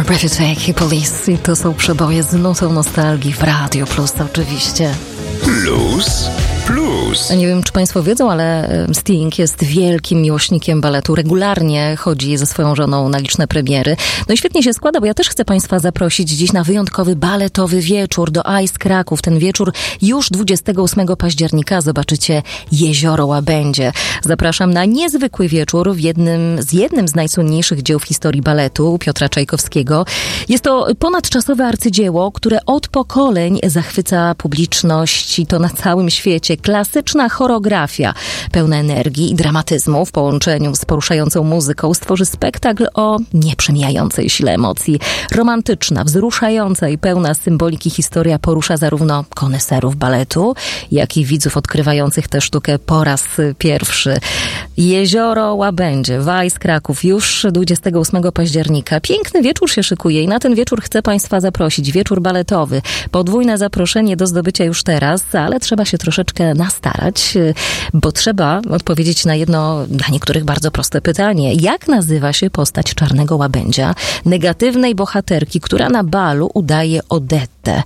Refugee Police i to są przeboje z nutą nostalgii w Radio Plus oczywiście. Plus. Nie wiem, czy Państwo wiedzą, ale Sting jest wielkim miłośnikiem baletu. Regularnie chodzi ze swoją żoną na liczne premiery. No i świetnie się składa, bo ja też chcę Państwa zaprosić dziś na wyjątkowy baletowy wieczór do Ice Kraków. Ten wieczór już 28 października zobaczycie Jezioro Łabędzie. Zapraszam na niezwykły wieczór w jednym z najsłynniejszych dzieł w historii baletu Piotra Czajkowskiego. Jest to ponadczasowe arcydzieło, które od pokoleń zachwyca publiczność i to na całym świecie. Klasyczna choreografia, pełna energii i dramatyzmu w połączeniu z poruszającą muzyką stworzy spektakl o nieprzemijającej sile emocji. Romantyczna, wzruszająca i pełna symboliki historia porusza zarówno koneserów baletu, jak i widzów odkrywających tę sztukę po raz pierwszy. Jezioro Łabędzie, Ice Kraków już 28 października. Piękny wieczór się szykuje i na ten wieczór chcę Państwa zaprosić. Wieczór baletowy. Podwójne zaproszenie do zdobycia już teraz, ale trzeba się troszeczkę nastarać, bo trzeba odpowiedzieć na jedno dla niektórych bardzo proste pytanie. Jak nazywa się postać Czarnego Łabędzia, negatywnej bohaterki, która na balu udaje Odettę?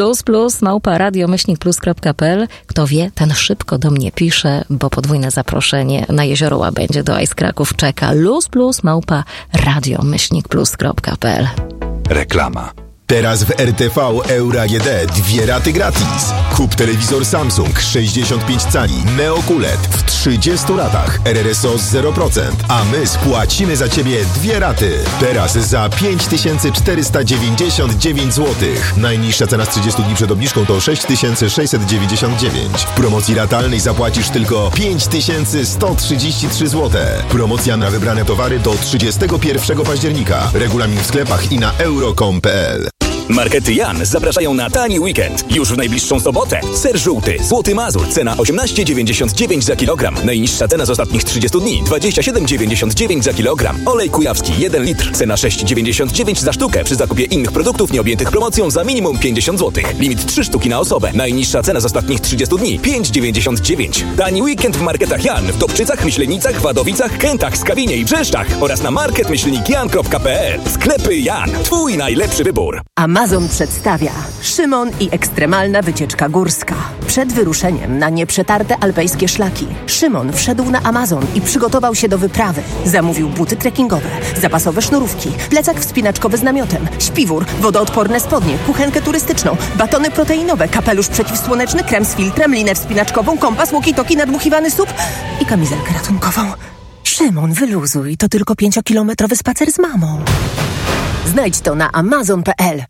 ++@radiomyślnikplus.pl. Kto wie, ten szybko do mnie pisze, bo podwójne zaproszenie na Jezioro Łabędzie do Ice Kraków czeka. ++@radiomyślnikplus.pl. Reklama. Teraz w RTV Euro AGD 2 raty gratis. Kup telewizor Samsung 65 cali Neo QLED w 30 ratach. RRSO z 0%, a my spłacimy za Ciebie 2 raty. Teraz za 5499 zł. Najniższa cena z 30 dni przed obniżką to 6699. W promocji ratalnej zapłacisz tylko 5133 zł. Promocja na wybrane towary do 31 października. Regulamin w sklepach i na euro.com.pl. Markety Jan zapraszają na tani weekend. Już w najbliższą sobotę. Ser żółty, Złoty Mazur, cena 18,99 za kilogram. Najniższa cena z ostatnich 30 dni, 27,99 za kilogram. Olej kujawski, 1 litr, cena 6,99 za sztukę. Przy zakupie innych produktów nieobjętych promocją za minimum 50 zł. Limit 3 sztuki na osobę. Najniższa cena z ostatnich 30 dni, 5,99. Tani weekend w Marketach Jan. W Dobczycach, Myślenicach, Wadowicach, Kętach, Skawinie i Brzeszczach oraz na market-jan.pl. Sklepy Jan. Twój najlepszy wybór. Amazon przedstawia Szymon i ekstremalna wycieczka górska. Przed wyruszeniem na nieprzetarte alpejskie szlaki Szymon wszedł na Amazon i przygotował się do wyprawy. Zamówił buty trekkingowe, zapasowe sznurówki, plecak wspinaczkowy z namiotem, śpiwór, wodoodporne spodnie, kuchenkę turystyczną, batony proteinowe, kapelusz przeciwsłoneczny, krem z filtrem, linę wspinaczkową, kompas, walkie-talkie, nadmuchiwany SUP i kamizelkę ratunkową. Szymon, wyluzuj, to tylko 5-kilometrowy spacer z mamą. Znajdź to na amazon.pl.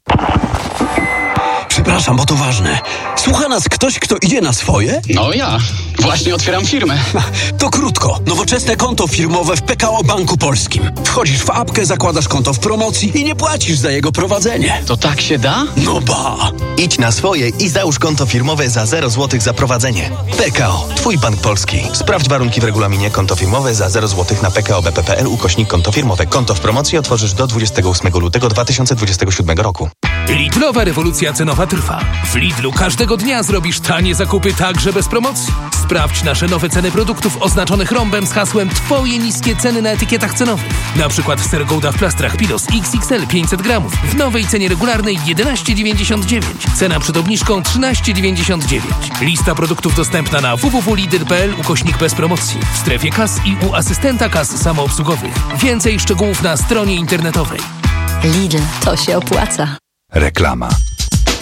Przepraszam, bo to ważne. Słucha nas ktoś, kto idzie na swoje? No ja. Właśnie otwieram firmę. To krótko. Nowoczesne konto firmowe w PKO Banku Polskim. Wchodzisz w apkę, zakładasz konto w promocji i nie płacisz za jego prowadzenie. To tak się da? No ba! Idź na swoje i załóż konto firmowe za 0 zł za prowadzenie. PKO. Twój bank polski. Sprawdź warunki w regulaminie. Konto firmowe za 0 zł na pko.bp.pl/konto firmowe. Konto w promocji otworzysz do 28 lutego 2027 roku. Lidlowa rewolucja cenowa trwa. W Lidlu każdego dnia zrobisz tanie zakupy także bez promocji. Sprawdź nasze nowe ceny produktów oznaczonych rąbem z hasłem Twoje niskie ceny na etykietach cenowych. Na przykład ser Gouda w plastrach Pilos XXL 500 gramów w nowej cenie regularnej 11,99. Cena przed obniżką 13,99. Lista produktów dostępna na www.lidl.pl/bez promocji. W strefie kas i u asystenta kas samoobsługowych. Więcej szczegółów na stronie internetowej. Lidl, to się opłaca. Reklama.